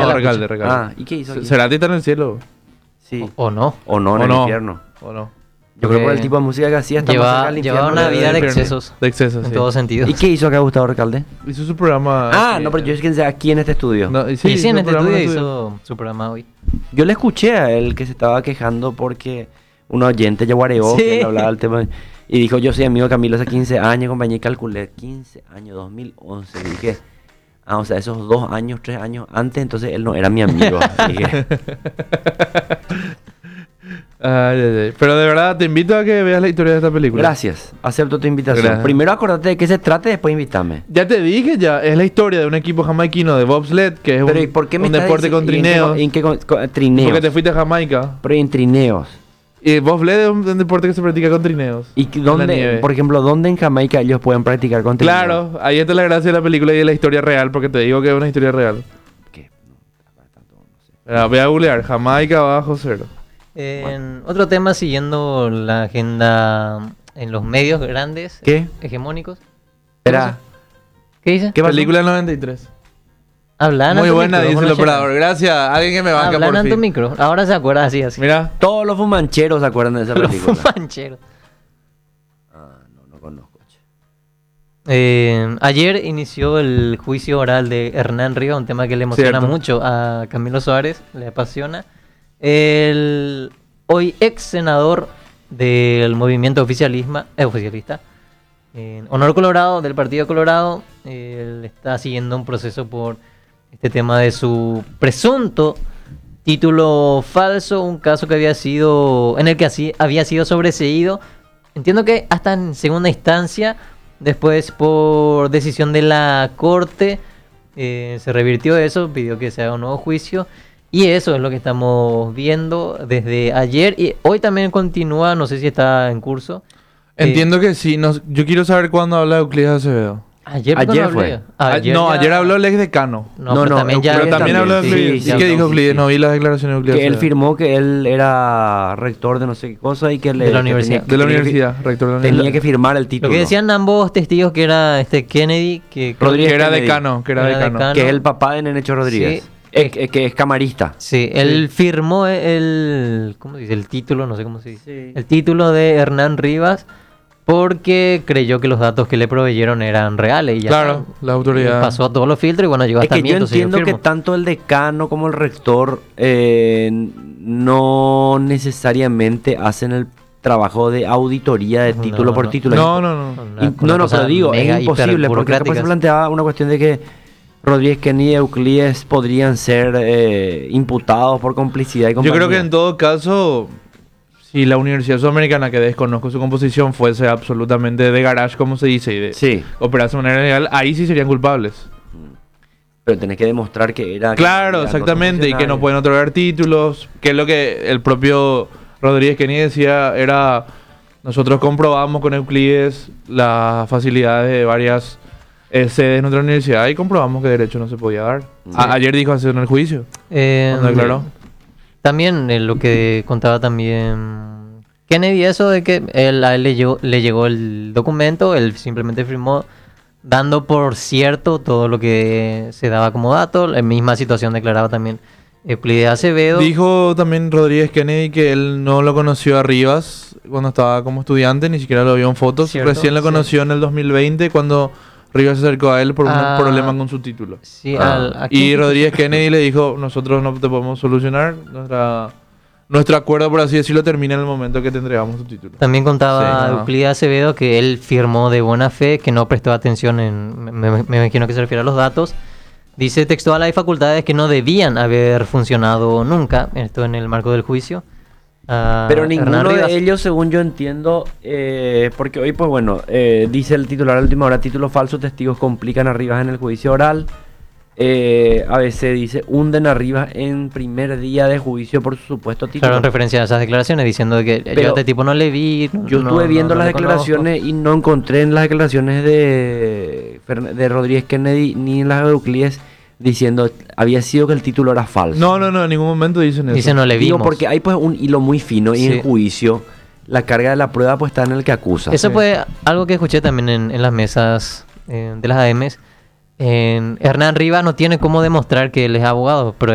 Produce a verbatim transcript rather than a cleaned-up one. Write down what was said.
la Recalde, escuché. Recalde. Ah, ¿y qué hizo aquí? Cerati está en el cielo. Sí. O no. O no, en ¿O el no? infierno. ¿O no? Yo creo que por el Porque tipo de música que hacía está más cerca Lleva, del llevaba infierno. una que vida del de infierno. excesos. De excesos, En sí. todo sentido. ¿Y qué hizo acá Gustavo Recalde? Hizo su programa. Ah, aquí, no, pero eh, yo es que sea aquí en este estudio. no, y Y sí, sí, hizo en un este programa estudio en hizo su programa hoy. Yo le escuché a él que se estaba quejando porque un oyente ya guareó Sí. que él hablaba del tema y dijo, yo soy amigo de Camilo hace quince años, compañía, y calculé quince años, dos mil once. Y dije, ah, o sea, esos dos años, tres años antes, entonces él no era mi amigo. Y dije, Ay, ay, ay. Pero de verdad, te invito a que veas la historia de esta película. gracias, acepto tu invitación. Gracias. Primero acordate de qué se trata y después invítame. Ya te dije, ya, es la historia de un equipo jamaiquino de bobsled, que es un, Pero ¿y por qué me un estás deporte dici- con y en qué trineos. co- ¿En qué, con- con- trineos? Porque te fuiste a Jamaica. Pero ¿y en trineos? Y el bobsled es un, un deporte que se practica con trineos. ¿Y que en la dónde, nieve. por ejemplo, dónde en Jamaica ellos pueden practicar con trineos? Claro, ahí está la gracia de la película y de la historia real, porque te digo que es una historia real. ¿Qué? No, tanto, no sé. Mira, voy a googlear, Jamaica bajo cero. En otro tema, siguiendo la agenda en los medios grandes, ¿Qué? hegemónicos. Espera, ¿Qué dice? ¿qué pasó? Película del noventa y tres. Hablan Muy a tu buena, micro, dice el bueno, operador. Gracias, alguien que me banca Hablan por a tu fin. micro. Ahora se acuerda así, así. Mira, Todos los fumancheros se acuerdan de esa Los película. fumancheros. Ah, no, no conozco. che. Eh, ayer inició el juicio oral de Hernán Rivas, un tema que le emociona Cierto. mucho a Camilo Suárez, le apasiona. El hoy ex senador del movimiento oficialismo, eh, oficialista, eh, Honor Colorado, del Partido Colorado, él está siguiendo un proceso por este tema de su presunto título falso, un caso que había sido, en el que así había sido sobreseído. Entiendo que hasta en segunda instancia, después por decisión de la corte, eh, se revirtió eso, pidió que se haga un nuevo juicio. Y eso es lo que estamos viendo desde ayer. Y hoy también continúa, no sé si está en curso. Eh, entiendo que sí. No, yo quiero saber cuándo habla Euclides Acevedo. Ayer, Ayer cuando fue. hablé. Ah, no, ya- ayer habló el ex decano. No, No, pero no, también ya. Pero también habló de sí, Euclides. sí, ¿Y sí, qué dijo sí, Euclides? sí. No vi las declaraciones de Euclides Que él Acevedo. firmó que él era rector de no sé qué cosa y que le De la que universidad. tenía- De la tenía que fi- universidad, rector de la Tenía universidad. que firmar el Lo título. que decían ambos testigos que era este Kennedy, que creo Rodríguez Que era Kennedy. decano, que era Era decano. decano. Que es el papá de Nenecho Rodríguez. Sí. Eh, que, que es camarista. Sí, él firmó el, ¿cómo se dice? El título, no sé cómo se dice. Sí. El título de Hernán Rivas porque creyó que los datos que le proveyeron eran reales. Y ya Claro, está. la autoridad. Y pasó a todos los filtros y bueno, llegó Es hasta que mí, yo entonces yo entiendo que firmo. tanto el decano como el rector eh, no necesariamente hacen el trabajo de auditoría de No, título por no. título. No, no, no. Una- Y- una no, no, cosa pero digo, mega, es imposible, porque capaz hiperburocrática. se planteaba una cuestión de que Rodríguez Kennedy y Euclides podrían ser eh, imputados por complicidad y Yo creo que compañía. en todo caso, si la Universidad Sudamericana, que desconozco su composición, fuese absolutamente de garage, como se dice, y de Sí, operarse de manera legal, ahí sí serían culpables. pero tenés que demostrar que era... Claro, que exactamente, y que no funcionarios. pueden otorgar títulos, que es lo que el propio Rodríguez Kennedy decía, era, nosotros comprobamos con Euclides las facilidades de varias eh, sedes de nuestra universidad y comprobamos que derecho no se podía dar. A- ayer dijo así en el juicio, Eh, cuando declaró. También eh, lo que contaba también Kennedy, eso de que él, a él le llegó, le llegó el documento, él simplemente firmó dando por cierto todo lo que se daba como dato. La misma situación declaraba también Euclides Acevedo. Dijo también Rodríguez Kennedy que él no lo conoció a Rivas cuando estaba como estudiante, ni siquiera lo vio en fotos. Cierto, Recién lo sí. conoció en el dos mil veinte cuando Rivas se acercó a él por un Ah. problema con su título. Sí, Ah. al- ¿a Y quién? Rodríguez Kennedy le dijo, nosotros no te podemos solucionar, nuestra, nuestro acuerdo, por así decirlo, termina en el momento que te entregamos tu título. También contaba Sí. Euclides Acevedo que él firmó de buena fe, que no prestó atención en, me, me- me imagino que se refiere a los datos. Dice textual, hay facultades que no debían haber funcionado nunca, esto en el marco del juicio. a Pero Hernán ninguno Rivas. de ellos, según yo entiendo, eh, porque hoy, pues bueno, eh, dice el titular a la última hora, título falso, testigos complican a Rivas en el juicio oral. Eh, a veces dice, hunden a Rivas en primer día de juicio por su supuesto título. Claro, en referencia a esas declaraciones, diciendo que yo Pero a este tipo no le vi. no- Yo no- estuve no- viendo no las le conozco. declaraciones y no encontré en las declaraciones de, Fern- de Rodríguez Kennedy ni en las de Euclides diciendo había sido que el título era falso. No, no, no, en ningún momento dicen eso. Dice no le Digo, vimos. porque hay pues un hilo muy fino y Sí. en juicio la carga de la prueba pues está en el que acusa. Eso Sí. fue algo que escuché también en, en las mesas eh, de las A Ms. En Hernán Rivas no tiene cómo demostrar que él es abogado, pero